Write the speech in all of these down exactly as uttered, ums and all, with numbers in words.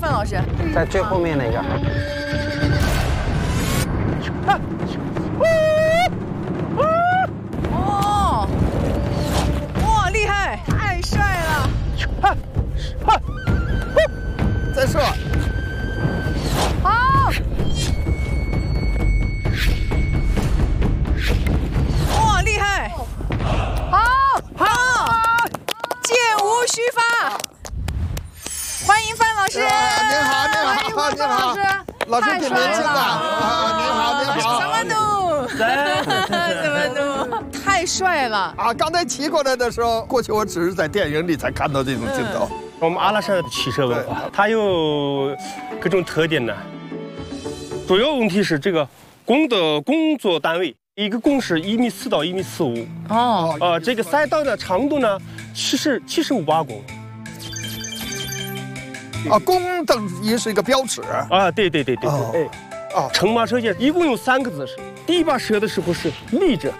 范老师， 在最后面那个。 哦，哇，厉害，太帅了！ 再射。 好，哇，厉害！好，好，箭无虚发。欢迎范老师。 您好，您好，您好， 老师， 老师挺年轻的啊！您好，您好。 怎么弄？怎么弄？太帅了！ 啊，刚才骑过来的时候，过去我只是在电影里才看到这种镜头。 我们阿拉善的汽车文化，它有各种特点呢。主要问题是这个工的工作单位，一个工是一米四到一米四五。 哦， 呃，这个赛道的长度呢，七十七十五八公。 啊，工等于是一个标尺。 啊，对对对对对，哎， 哦， 乘马车线一共有三个姿势。第一把射的时候是立着，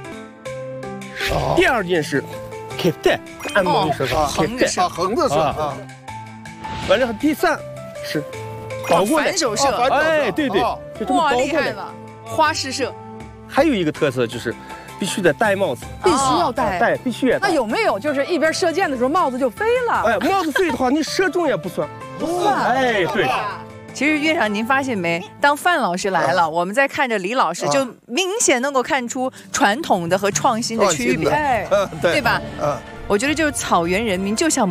第二件是开带，按摩的时候开带， 啊，横着射啊。 完了，第三是倒过来， 反手射。 哎，对对，就这么哇， 倒过来。 厉害了！花式射。 还有一个特色就是必须得戴帽子， 必须要戴。 戴必须要戴。 那有没有就是一边射箭的时候帽子就飞了？ 哎，帽子飞的话，你射中也不算。 不算。 哎，对。 其实院长，您发现没？当范老师来了，我们在看着李老师，就明显能够看出传统的和创新的区别， 对对吧？ 嗯， 我觉得就是草原人民就像。